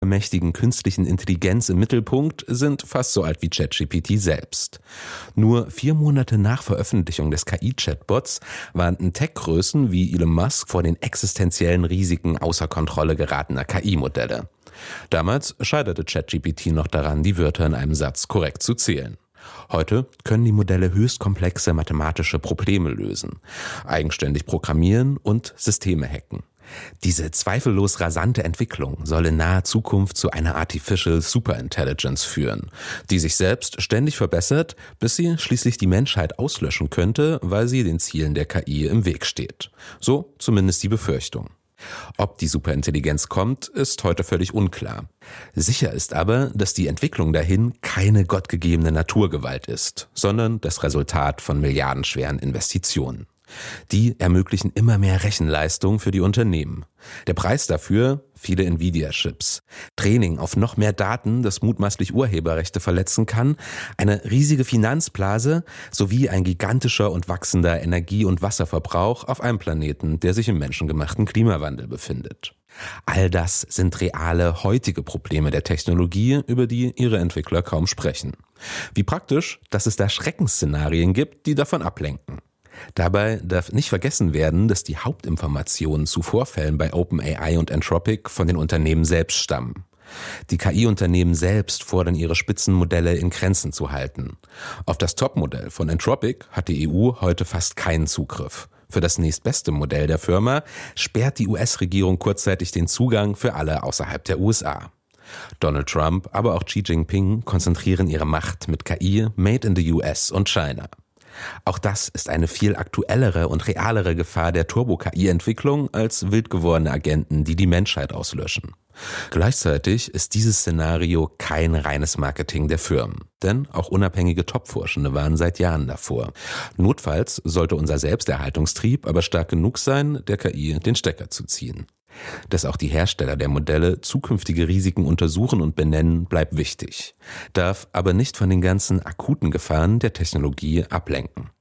supermächtigen künstlichen Intelligenz im Mittelpunkt sind fast so alt wie ChatGPT selbst. Nur 4 Monate nach Veröffentlichung des KI-Chatbots warnten Tech-Größen wie Elon Musk vor den existenziellen Risiken außer Kontrolle geratener KI-Modelle. Damals scheiterte ChatGPT noch daran, die Wörter in einem Satz korrekt zu zählen. Heute können die Modelle höchst komplexe mathematische Probleme lösen, eigenständig programmieren und Systeme hacken. Diese zweifellos rasante Entwicklung soll in naher Zukunft zu einer Artificial Superintelligence führen, die sich selbst ständig verbessert, bis sie schließlich die Menschheit auslöschen könnte, weil sie den Zielen der KI im Weg steht. So zumindest die Befürchtung. Ob die Superintelligenz kommt, ist heute völlig unklar. Sicher ist aber, dass die Entwicklung dahin keine gottgegebene Naturgewalt ist, sondern das Resultat von milliardenschweren Investitionen. Die ermöglichen immer mehr Rechenleistung für die Unternehmen. Der Preis dafür? Viele Nvidia-Chips. Training auf noch mehr Daten, das mutmaßlich Urheberrechte verletzen kann, eine riesige Finanzblase sowie ein gigantischer und wachsender Energie- und Wasserverbrauch auf einem Planeten, der sich im menschengemachten Klimawandel befindet. All das sind reale, heutige Probleme der Technologie, über die ihre Entwickler kaum sprechen. Wie praktisch, dass es da Schreckensszenarien gibt, die davon ablenken. Dabei darf nicht vergessen werden, dass die Hauptinformationen zu Vorfällen bei OpenAI und Anthropic von den Unternehmen selbst stammen. Die KI-Unternehmen selbst fordern ihre Spitzenmodelle in Grenzen zu halten. Auf das Topmodell von Anthropic hat die EU heute fast keinen Zugriff. Für das nächstbeste Modell der Firma sperrt die US-Regierung kurzzeitig den Zugang für alle außerhalb der USA. Donald Trump, aber auch Xi Jinping konzentrieren ihre Macht mit KI made in the US und China. Auch das ist eine viel aktuellere und realere Gefahr der Turbo-KI-Entwicklung als wild gewordene Agenten, die die Menschheit auslöschen. Gleichzeitig ist dieses Szenario kein reines Marketing der Firmen, denn auch unabhängige Top-Forschende waren seit Jahren davor. Notfalls sollte unser Selbsterhaltungstrieb aber stark genug sein, der KI den Stecker zu ziehen. Dass auch die Hersteller der Modelle zukünftige Risiken untersuchen und benennen, bleibt wichtig, darf aber nicht von den ganzen akuten Gefahren der Technologie ablenken.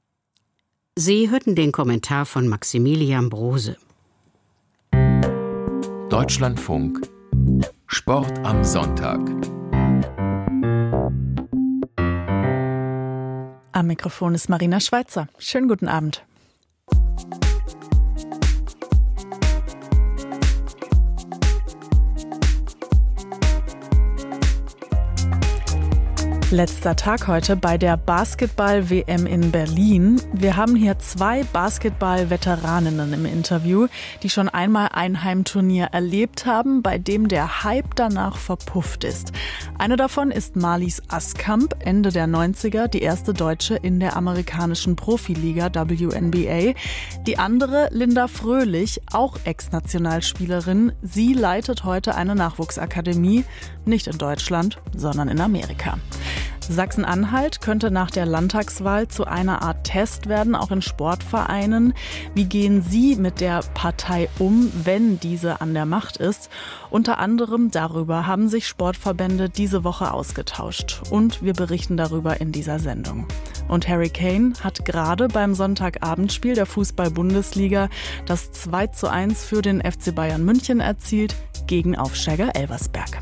Sie hörten den Kommentar von Maximilian Brose. Deutschlandfunk Sport am Sonntag. Am Mikrofon ist Marina Schweizer. Schönen guten Abend. Letzter Tag heute bei der Basketball-WM in Berlin. Wir haben hier 2 Basketball-Veteraninnen im Interview, die schon einmal ein Heimturnier erlebt haben, bei dem der Hype danach verpufft ist. Eine davon ist Marlies Askamp, Ende der 90er, die erste Deutsche in der amerikanischen Profiliga WNBA. Die andere Linda Fröhlich, auch Ex-Nationalspielerin. Sie leitet heute eine Nachwuchsakademie, nicht in Deutschland, sondern in Amerika. Sachsen-Anhalt könnte nach der Landtagswahl zu einer Art Test werden, auch in Sportvereinen. Wie gehen Sie mit der Partei um, wenn diese an der Macht ist? Unter anderem darüber haben sich Sportverbände diese Woche ausgetauscht. Und wir berichten darüber in dieser Sendung. Und Harry Kane hat gerade beim Sonntagabendspiel der Fußball-Bundesliga das 2:1 für den FC Bayern München erzielt gegen Aufsteiger Elversberg.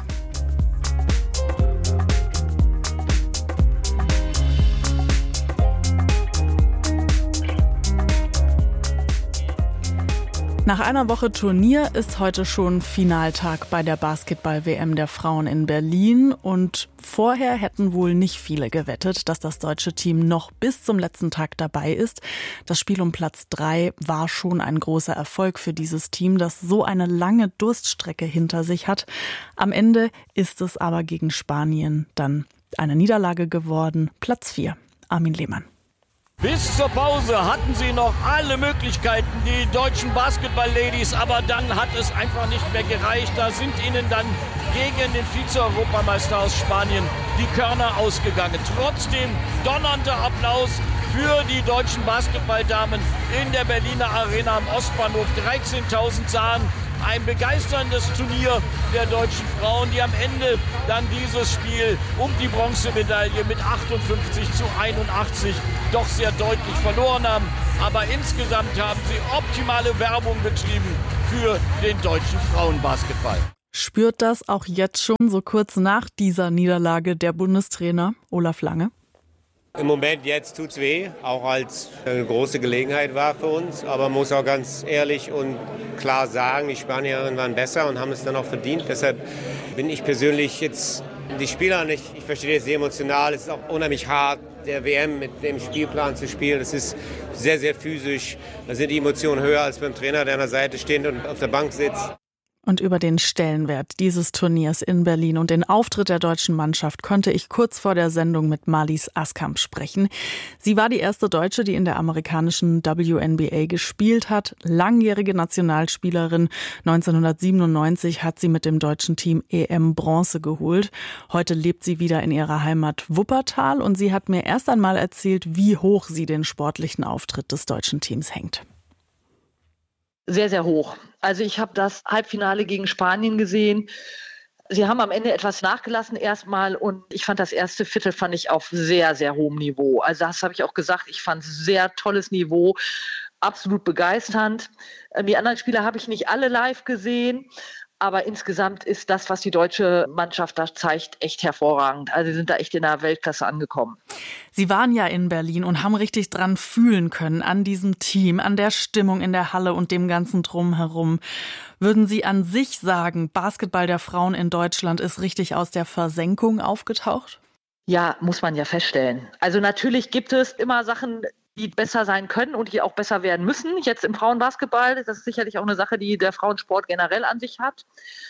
Nach einer Woche Turnier ist heute schon Finaltag bei der Basketball-WM der Frauen in Berlin. Und vorher hätten wohl nicht viele gewettet, dass das deutsche Team noch bis zum letzten Tag dabei ist. Das Spiel um Platz 3 war schon ein großer Erfolg für dieses Team, das so eine lange Durststrecke hinter sich hat. Am Ende ist es aber gegen Spanien dann eine Niederlage geworden. Platz 4. Armin Lehmann. Bis zur Pause hatten sie noch alle Möglichkeiten, die deutschen Basketball-Ladies, aber dann hat es einfach nicht mehr gereicht. Da sind ihnen dann gegen den Vize-Europameister aus Spanien die Körner ausgegangen. Trotzdem donnernder Applaus für die deutschen Basketballdamen in der Berliner Arena am Ostbahnhof. 13.000 sahen ein begeisterndes Turnier der deutschen Frauen, die am Ende dann dieses Spiel um die Bronzemedaille mit 58:81 doch sehr deutlich verloren haben. Aber insgesamt haben sie optimale Werbung betrieben für den deutschen Frauenbasketball. Spürt das auch jetzt schon, so kurz nach dieser Niederlage, der Bundestrainer Olaf Lange? Im Moment jetzt tut's weh, auch als eine große Gelegenheit war für uns. Aber man muss auch ganz ehrlich und klar sagen, die Spanierinnen waren besser und haben es dann auch verdient. Deshalb bin ich persönlich jetzt die Spieler nicht, ich verstehe das sehr emotional, es ist auch unheimlich hart, der WM mit dem Spielplan zu spielen. Es ist sehr, sehr physisch. Da sind die Emotionen höher als beim Trainer, der an der Seite steht und auf der Bank sitzt. Und über den Stellenwert dieses Turniers in Berlin und den Auftritt der deutschen Mannschaft konnte ich kurz vor der Sendung mit Marlies Askamp sprechen. Sie war die erste Deutsche, die in der amerikanischen WNBA gespielt hat. Langjährige Nationalspielerin. 1997 hat sie mit dem deutschen Team EM Bronze geholt. Heute lebt sie wieder in ihrer Heimat Wuppertal und sie hat mir erst einmal erzählt, wie hoch sie den sportlichen Auftritt des deutschen Teams hängt. Sehr, sehr hoch. Also ich habe das Halbfinale gegen Spanien gesehen. Sie haben am Ende etwas nachgelassen erstmal und ich fand das erste Viertel fand ich auf sehr, sehr hohem Niveau. Also das habe ich auch gesagt, ich fand es sehr tolles Niveau, absolut begeisternd. Die anderen Spieler habe ich nicht alle live gesehen, aber insgesamt ist das, was die deutsche Mannschaft da zeigt, echt hervorragend. Also sie sind da echt in der Weltklasse angekommen. Sie waren ja in Berlin und haben richtig dran fühlen können, an diesem Team, an der Stimmung in der Halle und dem ganzen Drumherum. Würden Sie an sich sagen, Basketball der Frauen in Deutschland ist richtig aus der Versenkung aufgetaucht? Ja, muss man ja feststellen. Also natürlich gibt es immer Sachen, die besser sein können und die auch besser werden müssen. Jetzt im Frauenbasketball, das ist sicherlich auch eine Sache, die der Frauensport generell an sich hat.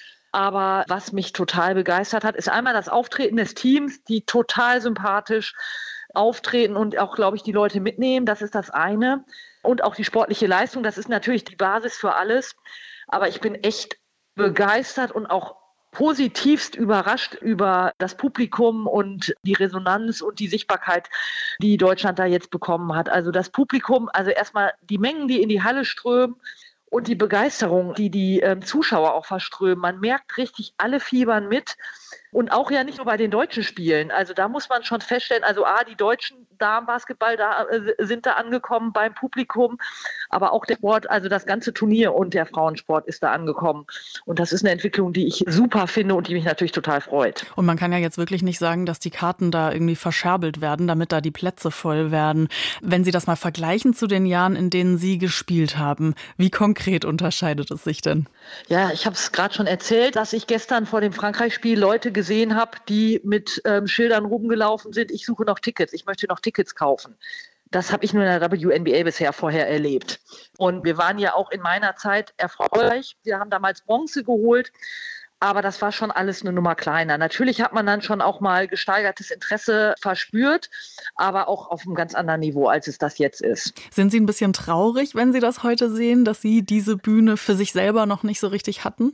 Aber was mich total begeistert hat, ist einmal das Auftreten des Teams, die total sympathisch auftreten und auch, glaube ich, die Leute mitnehmen. Das ist das eine. Und auch die sportliche Leistung, das ist natürlich die Basis für alles. Aber ich bin echt begeistert und auch positivst überrascht über das Publikum und die Resonanz und die Sichtbarkeit, die Deutschland da jetzt bekommen hat. Also das Publikum, also erstmal die Mengen, die in die Halle strömen und die Begeisterung, die die Zuschauer auch verströmen. Man merkt richtig, alle fiebern mit. Und auch ja nicht nur bei den deutschen Spielen. Also da muss man schon feststellen, also die deutschen Damenbasketball sind da angekommen beim Publikum, aber auch der Sport, also das ganze Turnier und der Frauensport ist da angekommen. Und das ist eine Entwicklung, die ich super finde und die mich natürlich total freut. Und man kann ja jetzt wirklich nicht sagen, dass die Karten da irgendwie verscherbelt werden, damit da die Plätze voll werden. Wenn Sie das mal vergleichen zu den Jahren, in denen Sie gespielt haben, wie konkret unterscheidet es sich denn? Ja, ich habe es gerade schon erzählt, dass ich gestern vor dem Frankreich-Spiel Leute gesehen habe, die mit Schildern rumgelaufen sind, ich suche noch Tickets, ich möchte noch Tickets kaufen. Das habe ich nur in der WNBA bisher vorher erlebt. Und wir waren ja auch in meiner Zeit erfolgreich. Wir haben damals Bronze geholt, aber das war schon alles eine Nummer kleiner. Natürlich hat man dann schon auch mal gesteigertes Interesse verspürt, aber auch auf einem ganz anderen Niveau, als es das jetzt ist. Sind Sie ein bisschen traurig, wenn Sie das heute sehen, dass Sie diese Bühne für sich selber noch nicht so richtig hatten?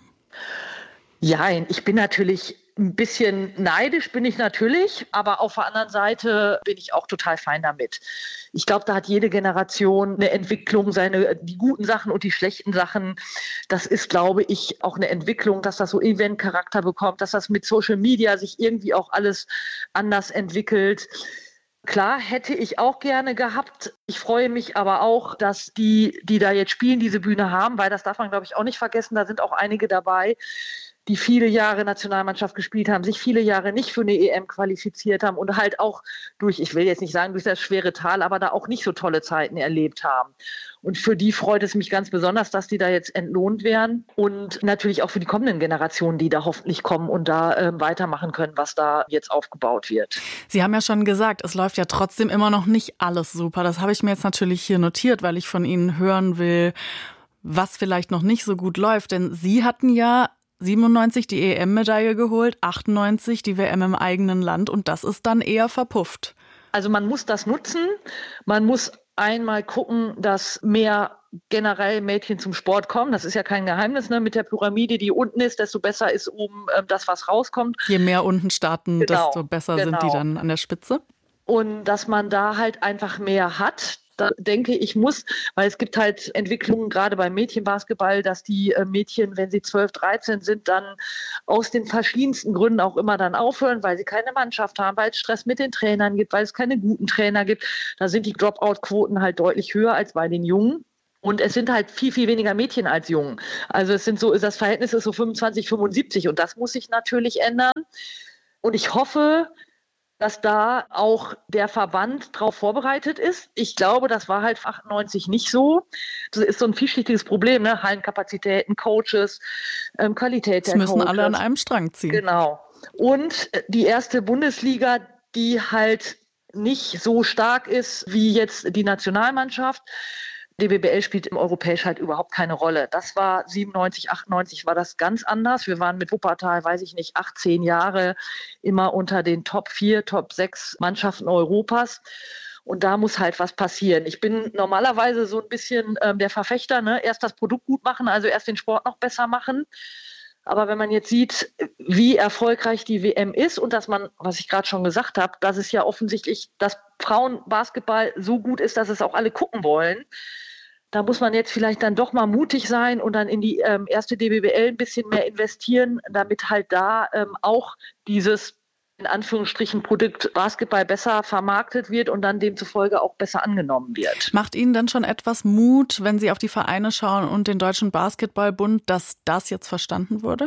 Ja, ich bin natürlich ein bisschen neidisch, bin ich natürlich, aber auf der anderen Seite bin ich auch total fein damit. Ich glaube, da hat jede Generation eine Entwicklung, die guten Sachen und die schlechten Sachen. Das ist, glaube ich, auch eine Entwicklung, dass das so Event-Charakter bekommt, dass das mit Social Media sich irgendwie auch alles anders entwickelt. Klar, hätte ich auch gerne gehabt. Ich freue mich aber auch, dass die da jetzt spielen, diese Bühne haben, weil das darf man, glaube ich, auch nicht vergessen. Da sind auch einige dabei, die viele Jahre Nationalmannschaft gespielt haben, sich viele Jahre nicht für eine EM qualifiziert haben und halt auch ich will jetzt nicht sagen durch das schwere Tal, aber da auch nicht so tolle Zeiten erlebt haben. Und für die freut es mich ganz besonders, dass die da jetzt entlohnt werden und natürlich auch für die kommenden Generationen, die da hoffentlich kommen und da weitermachen können, was da jetzt aufgebaut wird. Sie haben ja schon gesagt, es läuft ja trotzdem immer noch nicht alles super. Das habe ich mir jetzt natürlich hier notiert, weil ich von Ihnen hören will, was vielleicht noch nicht so gut läuft. Denn Sie hatten ja 97 die EM-Medaille geholt, 98 die WM im eigenen Land und das ist dann eher verpufft. Also man muss das nutzen, man muss einmal gucken, dass mehr generell Mädchen zum Sport kommen. Das ist ja kein Geheimnis, ne? Mit der Pyramide, die unten ist, desto besser ist oben das, was rauskommt. Je mehr unten starten, desto besser sind die dann an der Spitze. Und dass man da halt einfach mehr hat. Da denke ich weil es gibt halt Entwicklungen gerade beim Mädchenbasketball, dass die Mädchen, wenn sie 12, 13 sind, dann aus den verschiedensten Gründen auch immer dann aufhören, weil sie keine Mannschaft haben, weil es Stress mit den Trainern gibt, weil es keine guten Trainer gibt. Da sind die Dropout-Quoten halt deutlich höher als bei den Jungen. Und es sind halt viel, viel weniger Mädchen als Jungen. Also das Verhältnis ist so 25, 75 und das muss sich natürlich ändern. Und ich hoffe, dass da auch der Verband drauf vorbereitet ist. Ich glaube, das war halt 98 nicht so. Das ist so ein vielschichtiges Problem, ne? Hallenkapazitäten, Coaches, Qualität der Coaches. Das müssen alle an einem Strang ziehen. Genau. Und die erste Bundesliga, die halt nicht so stark ist wie jetzt die Nationalmannschaft. DBBL spielt im Europäisch halt überhaupt keine Rolle. Das war 97, 98 war das ganz anders. Wir waren mit Wuppertal, 18 Jahre immer unter den Top 4, Top 6 Mannschaften Europas. Und da muss halt was passieren. Ich bin normalerweise so ein bisschen der Verfechter, ne? Erst das Produkt gut machen, also erst den Sport noch besser machen. Aber wenn man jetzt sieht, wie erfolgreich die WM ist und dass man, was ich gerade schon gesagt habe, dass es ja offensichtlich, dass Frauenbasketball so gut ist, dass es auch alle gucken wollen, da muss man jetzt vielleicht dann doch mal mutig sein und dann in die erste DBBL ein bisschen mehr investieren, damit halt da auch dieses in Anführungsstrichen Produkt Basketball besser vermarktet wird und dann demzufolge auch besser angenommen wird. Macht Ihnen denn schon etwas Mut, wenn Sie auf die Vereine schauen und den Deutschen Basketballbund, dass das jetzt verstanden wurde?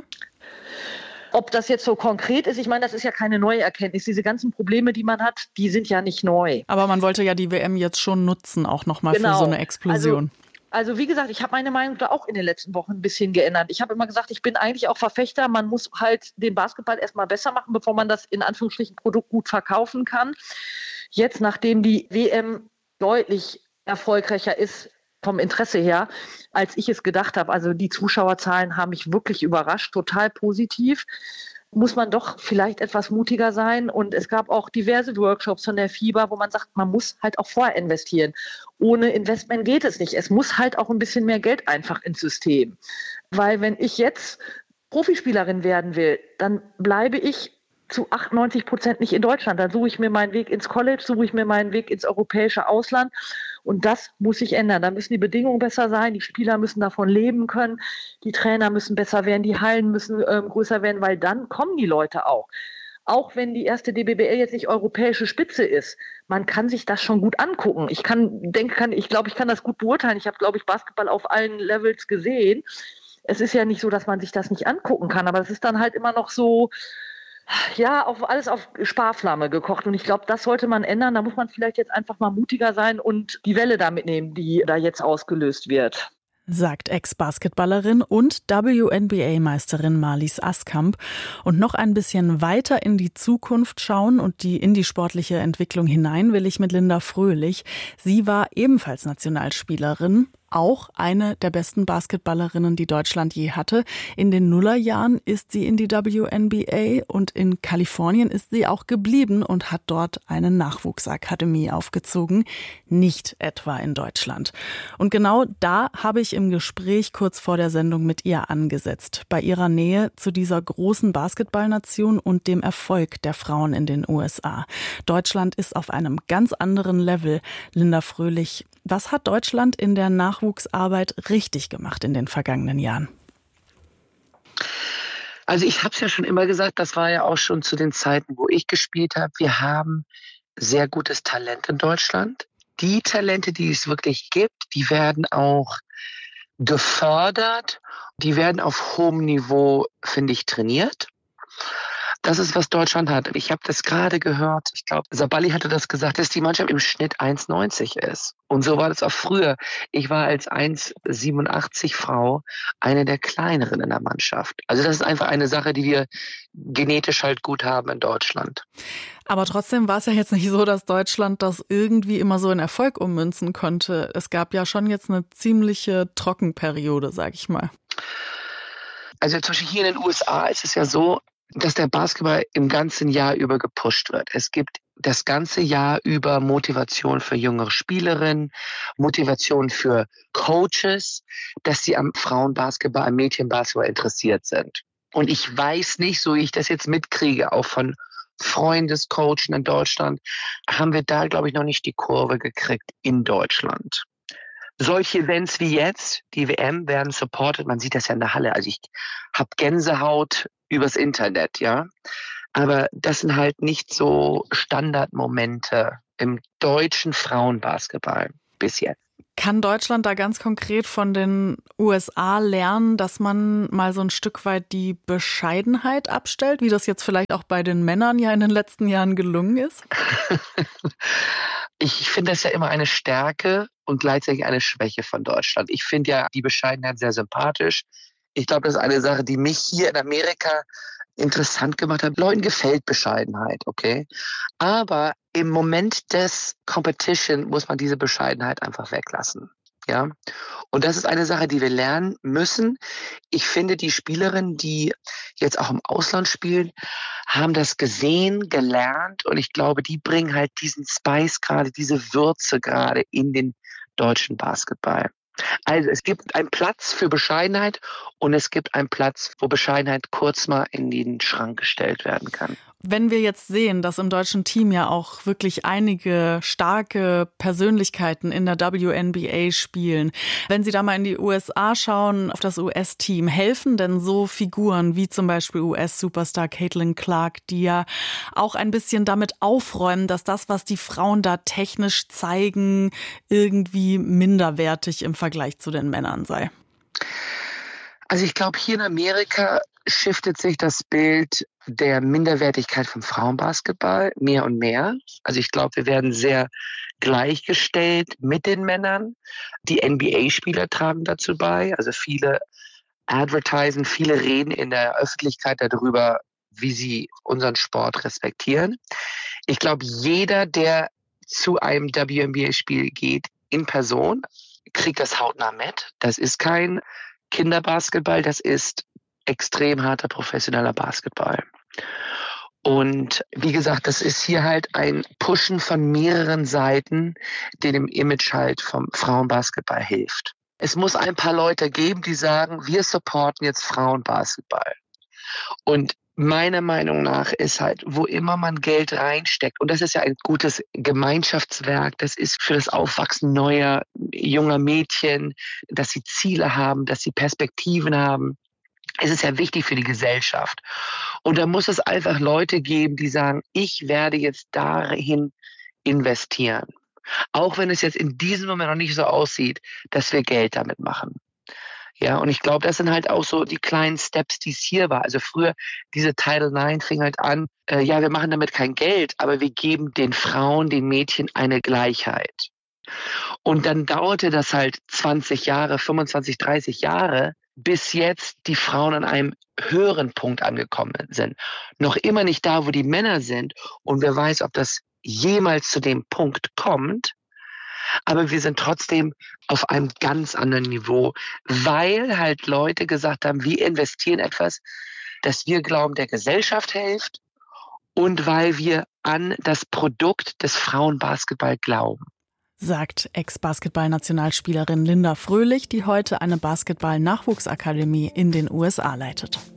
Ob das jetzt so konkret ist, ich meine, das ist ja keine neue Erkenntnis. Diese ganzen Probleme, die man hat, die sind ja nicht neu. Aber man wollte ja die WM jetzt schon nutzen, auch nochmal für so eine Explosion. Also wie gesagt, ich habe meine Meinung da auch in den letzten Wochen ein bisschen geändert. Ich habe immer gesagt, ich bin eigentlich auch Verfechter, man muss halt den Basketball erstmal besser machen, bevor man das in Anführungsstrichen Produkt gut verkaufen kann. Jetzt, nachdem die WM deutlich erfolgreicher ist vom Interesse her, als ich es gedacht habe, also die Zuschauerzahlen haben mich wirklich überrascht, total positiv, muss man doch vielleicht etwas mutiger sein. Und es gab auch diverse Workshops von der FIBA, wo man sagt, man muss halt auch vorher investieren. Ohne Investment geht es nicht. Es muss halt auch ein bisschen mehr Geld einfach ins System. Weil wenn ich jetzt Profispielerin werden will, dann bleibe ich zu 98% nicht in Deutschland. Dann suche ich mir meinen Weg ins College, suche ich mir meinen Weg ins europäische Ausland. Und das muss sich ändern. Da müssen die Bedingungen besser sein, die Spieler müssen davon leben können, die Trainer müssen besser werden, die Hallen müssen größer werden, weil dann kommen die Leute auch. Auch wenn die erste DBBL jetzt nicht europäische Spitze ist, man kann sich das schon gut angucken. Ich glaube, ich kann das gut beurteilen. Ich habe, glaube ich, Basketball auf allen Levels gesehen. Es ist ja nicht so, dass man sich das nicht angucken kann, aber es ist dann halt immer noch so, ja, alles auf Sparflamme gekocht. Und ich glaube, das sollte man ändern. Da muss man vielleicht jetzt einfach mal mutiger sein und die Welle da mitnehmen, die da jetzt ausgelöst wird. Sagt Ex-Basketballerin und WNBA-Meisterin Marlies Askamp. Und noch ein bisschen weiter in die Zukunft schauen und in die sportliche Entwicklung hinein will ich mit Linda Fröhlich. Sie war ebenfalls Nationalspielerin. Auch eine der besten Basketballerinnen, die Deutschland je hatte. In den Nullerjahren ist sie in die WNBA und in Kalifornien ist sie auch geblieben und hat dort eine Nachwuchsakademie aufgezogen, nicht etwa in Deutschland. Und genau da habe ich im Gespräch kurz vor der Sendung mit ihr angesetzt, bei ihrer Nähe zu dieser großen Basketballnation und dem Erfolg der Frauen in den USA. Deutschland ist auf einem ganz anderen Level. Linda Fröhlich, was hat Deutschland in der Nachwuchsarbeit richtig gemacht in den vergangenen Jahren? Also ich habe es ja schon immer gesagt, das war ja auch schon zu den Zeiten, wo ich gespielt habe. Wir haben sehr gutes Talent in Deutschland. Die Talente, die es wirklich gibt, die werden auch gefördert. Die werden auf hohem Niveau, finde ich, trainiert. Das ist, was Deutschland hat. Ich habe das gerade gehört. Ich glaube, Sabali hatte das gesagt, dass die Mannschaft im Schnitt 1,90 ist. Und so war das auch früher. Ich war als 1,87 Frau eine der kleineren in der Mannschaft. Also das ist einfach eine Sache, die wir genetisch halt gut haben in Deutschland. Aber trotzdem war es ja jetzt nicht so, dass Deutschland das irgendwie immer so in Erfolg ummünzen konnte. Es gab ja schon jetzt eine ziemliche Trockenperiode, sag ich mal. Also zum Beispiel hier in den USA ist es ja so, dass der Basketball im ganzen Jahr über gepusht wird. Es gibt das ganze Jahr über Motivation für jüngere Spielerinnen, Motivation für Coaches, dass sie am Frauenbasketball, am Mädchenbasketball interessiert sind. Und ich weiß nicht, so wie ich das jetzt mitkriege, auch von Freundescoachen in Deutschland, haben wir da, glaube ich, noch nicht die Kurve gekriegt in Deutschland. Solche Events wie jetzt, die WM, werden supported. Man sieht das ja in der Halle. Also ich habe Gänsehaut übers Internet, ja. Aber das sind halt nicht so Standardmomente im deutschen Frauenbasketball bis jetzt. Kann Deutschland da ganz konkret von den USA lernen, dass man mal so ein Stück weit die Bescheidenheit abstellt, wie das jetzt vielleicht auch bei den Männern ja in den letzten Jahren gelungen ist? Ich finde das ja immer eine Stärke und gleichzeitig eine Schwäche von Deutschland. Ich finde ja die Bescheidenheit sehr sympathisch. Ich glaube, das ist eine Sache, die mich hier in Amerika interessant gemacht hat. Leuten gefällt Bescheidenheit, okay? Aber im Moment des Competition muss man diese Bescheidenheit einfach weglassen. Ja, und das ist eine Sache, die wir lernen müssen. Ich finde, die Spielerinnen, die jetzt auch im Ausland spielen, haben das gesehen, gelernt und ich glaube, die bringen halt diesen Spice gerade, diese Würze gerade in den deutschen Basketball. Also es gibt einen Platz für Bescheidenheit und es gibt einen Platz, wo Bescheidenheit kurz mal in den Schrank gestellt werden kann. Wenn wir jetzt sehen, dass im deutschen Team ja auch wirklich einige starke Persönlichkeiten in der WNBA spielen, wenn Sie da mal in die USA schauen, auf das US-Team, helfen denn so Figuren wie zum Beispiel US-Superstar Caitlin Clark, die ja auch ein bisschen damit aufräumen, dass das, was die Frauen da technisch zeigen, irgendwie minderwertig im Vergleich zu den Männern sei? Also ich glaube, hier in Amerika shiftet sich das Bild der Minderwertigkeit vom Frauenbasketball mehr und mehr. Also ich glaube, wir werden sehr gleichgestellt mit den Männern. Die NBA-Spieler tragen dazu bei. Also viele advertisen, viele reden in der Öffentlichkeit darüber, wie sie unseren Sport respektieren. Ich glaube, jeder, der zu einem WNBA-Spiel geht in Person, kriegt das hautnah mit. Das ist kein Kinderbasketball, das ist extrem harter professioneller Basketball. Und wie gesagt, das ist hier halt ein Pushen von mehreren Seiten, die dem Image halt vom Frauenbasketball hilft. Es muss ein paar Leute geben, die sagen, wir supporten jetzt Frauenbasketball. Und meiner Meinung nach ist halt, wo immer man Geld reinsteckt, und das ist ja ein gutes Gemeinschaftswerk, das ist für das Aufwachsen neuer, junger Mädchen, dass sie Ziele haben, dass sie Perspektiven haben. Es ist ja wichtig für die Gesellschaft. Und da muss es einfach Leute geben, die sagen, ich werde jetzt dahin investieren. Auch wenn es jetzt in diesem Moment noch nicht so aussieht, dass wir Geld damit machen. Ja, und ich glaube, das sind halt auch so die kleinen Steps, die es hier war. Also früher, diese Title IX fing halt an, ja, wir machen damit kein Geld, aber wir geben den Frauen, den Mädchen eine Gleichheit. Und dann dauerte das halt 20 Jahre, 25, 30 Jahre, bis jetzt die Frauen an einem höheren Punkt angekommen sind. Noch immer nicht da, wo die Männer sind. Und wer weiß, ob das jemals zu dem Punkt kommt. Aber wir sind trotzdem auf einem ganz anderen Niveau, weil halt Leute gesagt haben, wir investieren etwas, das wir glauben, der Gesellschaft hilft und weil wir an das Produkt des Frauenbasketball glauben. Sagt Ex-Basketball-Nationalspielerin Linda Fröhlich, die heute eine Basketball-Nachwuchsakademie in den USA leitet.